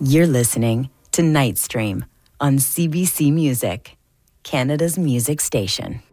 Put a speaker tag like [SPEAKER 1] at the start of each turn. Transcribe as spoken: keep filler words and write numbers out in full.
[SPEAKER 1] You're listening to Nightstream on C B C Music, Canada's music station.